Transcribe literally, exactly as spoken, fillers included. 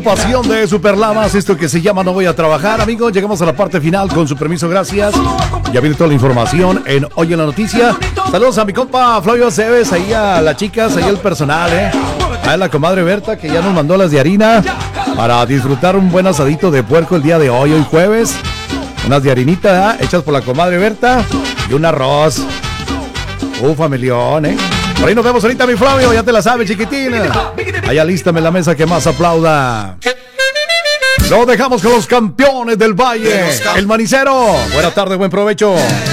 Pasión de Superlamas, esto que se llama No Voy a Trabajar. Amigos, llegamos a la parte final, con su permiso, gracias. Ya viene toda la información en Hoy en la Noticia. Saludos a mi compa Flavio Aceves, ahí a las chicas, ahí el personal, eh. A la comadre Berta, que ya nos mandó las de harina para disfrutar un buen asadito de puerco el día de hoy, hoy jueves. Unas de harinita, ¿eh? Hechas por la comadre Berta, y un arroz. Uh, familión, eh. Por ahí nos vemos ahorita, mi Flavio, ya te la sabes, chiquitina. Allá lístame la mesa que más aplauda. Lo dejamos con los campeones del Valle. El Manicero. Buena tarde, buen provecho.